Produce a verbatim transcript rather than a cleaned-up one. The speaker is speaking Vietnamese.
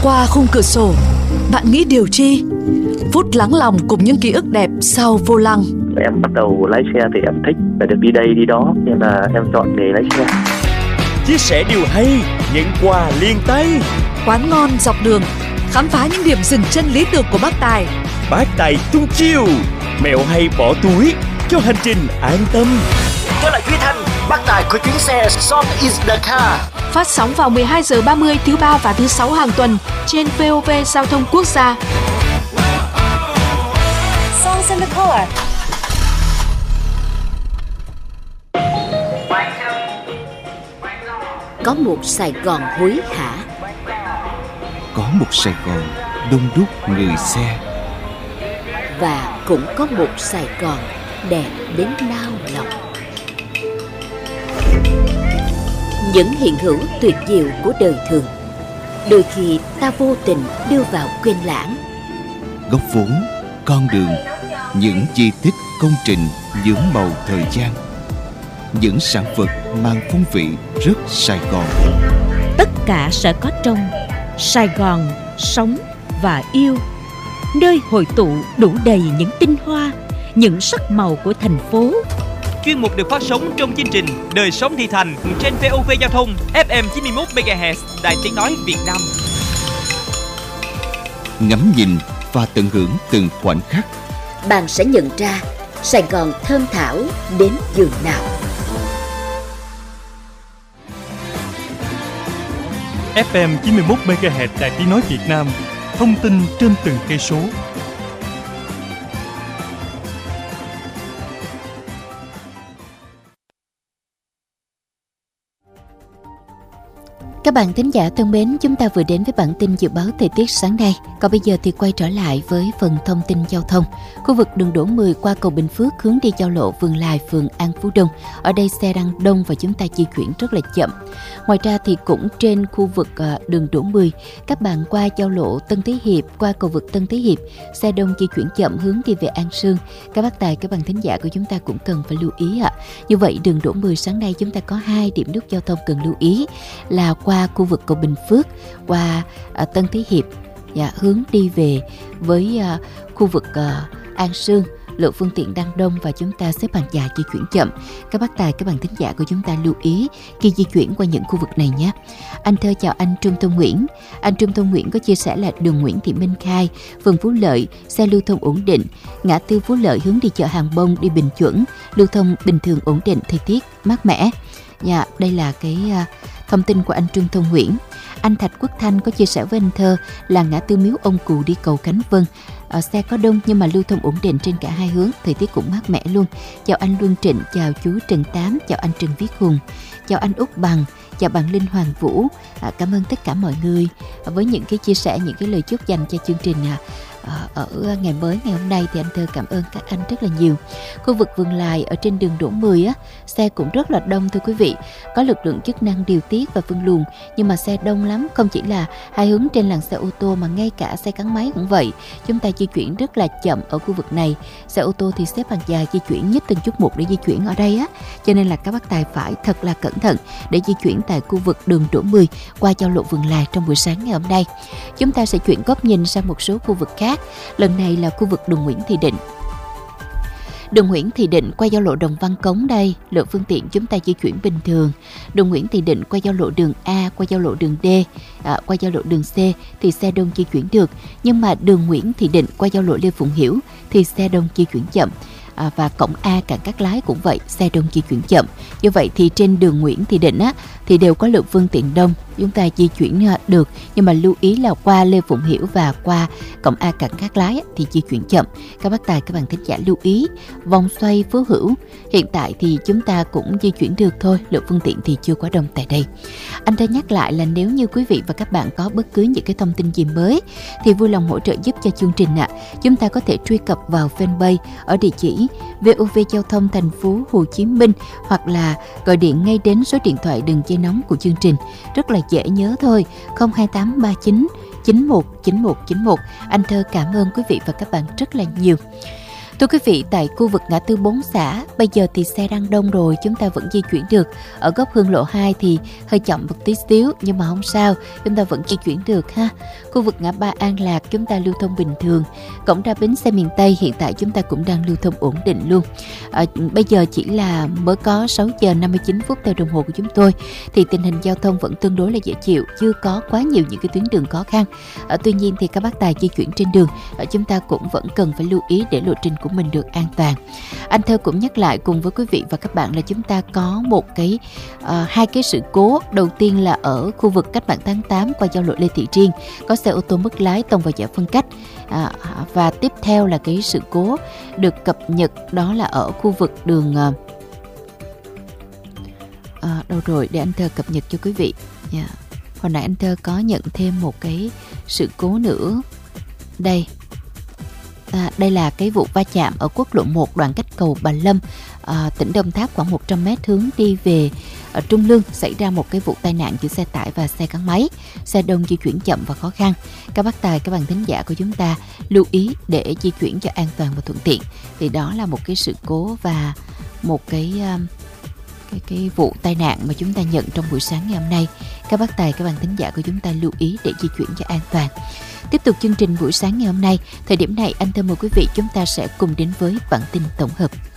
Qua khung cửa sổ, bạn nghĩ điều chi? Phút lắng lòng cùng những ký ức đẹp sau vô lăng. Em bắt đầu lái xe thì em thích và được đi đây đi đó, nên là em chọn nghề lái xe. Chia sẻ điều hay, nhận quà liền tay. Quán ngon dọc đường, khám phá những điểm dừng chân lý tưởng của bác Tài. Bác Tài tung chiêu, mẹo hay bỏ túi cho hành trình an tâm. Tôi là Duy Thanh, bác Tài của chuyến xe Song is the car. Phát sóng vào mười hai giờ ba mươi thứ ba và thứ sáu hàng tuần trên vê o vê Giao thông Quốc gia. Songs in the car. Có một Sài Gòn hối hả, có một Sài Gòn đông đúc người xe, và cũng có một Sài Gòn đẹp đến nao lòng. Những hiện hữu tuyệt diệu của đời thường, đôi khi ta vô tình đưa vào quên lãng. Góc vốn, con đường, những di tích công trình nhuốm màu thời gian, những sản vật mang phong vị rất Sài Gòn. Tất cả sẽ có trong Sài Gòn sống và yêu, nơi hội tụ đủ đầy những tinh hoa, những sắc màu của thành phố. Chuyên mục được phát sóng trong chương trình Đời sống thị thành trên vê o vê Giao thông ép em chín mươi mốt mê ga héc Đài Tiếng nói Việt Nam. Ngắm nhìn và tận hưởng từng khoảnh khắc, bạn sẽ nhận ra Sài Gòn thơm thảo đến giường nào. ép em chín mươi mốt mê ga héc Đài Tiếng nói Việt Nam, thông tin trên từng cây số. Các bạn thính giả thân mến, chúng ta vừa đến với bản tin dự báo thời tiết sáng nay. Còn bây giờ thì quay trở lại với phần thông tin giao thông. Khu vực đường Đỗ mười qua cầu Bình Phước hướng đi giao lộ Vườn Lài, phường An Phú Đông. Ở đây xe đang đông và chúng ta di chuyển rất là chậm. Ngoài ra thì cũng trên khu vực đường Đỗ mười, các bạn qua giao lộ Tân Thế Hiệp, qua cầu vượt Tân Thế Hiệp, xe đông di chuyển chậm hướng đi về An Sương. Các bác tài, các bạn thính giả của chúng ta cũng cần phải lưu ý ạ. Như vậy đường Đỗ mười sáng nay chúng ta có hai điểm nút giao thông cần lưu ý là qua qua khu vực cầu Bình Phước, qua à, Tân Thế Hiệp, dạ, hướng đi về với à, khu vực à, An Sương. Lượng phương tiện đang đông và chúng ta xếp hàng dài di chuyển chậm. Các bác tài, các bạn thính giả của chúng ta lưu ý khi di chuyển qua những khu vực này nhé. Anh thơ chào anh Trung Thông Nguyễn. Anh Trung Thông Nguyễn có chia sẻ là đường Nguyễn Thị Minh Khai, phường Phú Lợi, xe lưu thông ổn định. Ngã tư Phú Lợi hướng đi chợ Hàng Bông đi Bình Chuẩn, lưu thông bình thường ổn định, thời tiết mát mẻ. Dạ, đây là cái uh, thông tin của anh Trung Thông Nguyễn. Anh Thạch Quốc Thanh có chia sẻ với anh Thơ là ngã tư Miếu Ông Cù đi cầu Khánh Vân. Ở xe có đông nhưng mà lưu thông ổn định trên cả hai hướng, thời tiết cũng mát mẻ luôn. Chào anh Luân Trịnh, chào chú Trần Tám, chào anh Trần Viết Hùng, chào anh Úc Bằng, chào bạn Linh Hoàng Vũ. À, cảm ơn tất cả mọi người với những cái chia sẻ, những cái lời chúc dành cho chương trình à. Ở ngày mới ngày hôm nay thì anh Thơ cảm ơn các anh rất là nhiều. Khu vực Vườn Lài ở trên đường Đỗ mười á, xe cũng rất là đông thưa quý vị. Có lực lượng chức năng điều tiết và phân luồng, nhưng mà xe đông lắm, không chỉ là hai hướng trên làn xe ô tô mà ngay cả xe gắn máy cũng vậy. Chúng ta di chuyển rất là chậm ở khu vực này. Xe ô tô thì xếp hàng dài di chuyển nhất từng chút một để di chuyển ở đây á. Cho nên là các bác tài phải thật là cẩn thận để di chuyển tại khu vực đường Đỗ mười qua giao lộ Vườn Lài trong buổi sáng ngày hôm nay. Chúng ta sẽ chuyển góc nhìn sang một số khu vực khác. Lần này là khu vực đường Nguyễn Thị Định. Đường Nguyễn Thị Định qua giao lộ Đồng Văn Cống đây, lượng phương tiện chúng ta di chuyển bình thường. Đường Nguyễn Thị Định qua giao lộ đường A, qua giao lộ đường D, à, qua giao lộ đường C thì xe đông di chuyển được. Nhưng mà đường Nguyễn Thị Định qua giao lộ Lê Phụng Hiểu thì xe đông di chuyển chậm. À, và cổng A Cảng Cát Lái cũng vậy, xe đông di chuyển chậm. Như vậy thì trên đường Nguyễn Thị Định á thì đều có lượng phương tiện đông, chúng ta di chuyển được, nhưng mà lưu ý là qua Lê Phụng Hiểu và qua cổng A Cảng Cát Lái á, thì di chuyển chậm. Các bác tài, các bạn thính giả lưu ý. Vòng xoay Phú Hữu hiện tại thì chúng ta cũng di chuyển được thôi, lượng phương tiện thì chưa quá đông tại đây. Anh đã nhắc lại là nếu như quý vị và các bạn có bất cứ những cái thông tin gì mới thì vui lòng hỗ trợ giúp cho chương trình ạ. À. Chúng ta có thể truy cập vào fanpage ở địa chỉ vê o vê Giao thông thành phố Hồ Chí Minh hoặc là gọi điện ngay đến số điện thoại đường dây nóng của chương trình. Rất là dễ nhớ thôi, không hai tám ba chín chín một chín một chín một. Anh Thơ cảm ơn quý vị và các bạn rất là nhiều. Thưa quý vị, tại khu vực ngã tư Bốn Xã, bây giờ thì xe đang đông rồi, chúng ta vẫn di chuyển được. Ở góc Hương Lộ hai thì hơi chậm một tí xíu, nhưng mà không sao, chúng ta vẫn di chuyển được ha. Khu vực ngã ba An Lạc chúng ta lưu thông bình thường. Cổng ra bến xe miền Tây hiện tại chúng ta cũng đang lưu thông ổn định luôn. À, bây giờ chỉ là mới có sáu giờ năm mươi chín phút theo đồng hồ của chúng tôi, thì tình hình giao thông vẫn tương đối là dễ chịu, chưa có quá nhiều những cái tuyến đường khó khăn. À, tuy nhiên thì các bác tài di chuyển trên đường, à, chúng ta cũng vẫn cần phải lưu ý để lộ trình của mình được an toàn. Anh Thơ cũng nhắc lại cùng với quý vị và các bạn là chúng ta có một cái uh, hai cái sự cố. Đầu tiên là ở khu vực cách mạng tháng tám qua giao lộ Lê Thị Triên, có xe ô tô mất lái tông vào giải phân cách. À, và tiếp theo là cái sự cố được cập nhật, đó là ở khu vực đường uh, à, đâu rồi để anh Thơ cập nhật cho quý vị. Yeah. Hồi nãy anh Thơ có nhận thêm một cái sự cố nữa. Đây. À, đây là cái vụ va chạm ở quốc lộ một đoạn cách cầu Bà Lâm, à, tỉnh Đồng Tháp khoảng một trăm mét hướng đi về ở Trung Lương, xảy ra một cái vụ tai nạn giữa xe tải và xe gắn máy. Xe đông di chuyển chậm và khó khăn. Các bác tài, các bạn thính giả của chúng ta lưu ý để di chuyển cho an toàn và thuận tiện. Thì đó là một cái sự cố và một cái cái cái vụ tai nạn mà chúng ta nhận trong buổi sáng ngày hôm nay. Các bác tài, các bạn thính giả của chúng ta lưu ý để di chuyển cho an toàn. Tiếp tục chương trình buổi sáng ngày hôm nay, thời điểm này anh Thơ mời quý vị chúng ta sẽ cùng đến với bản tin tổng hợp.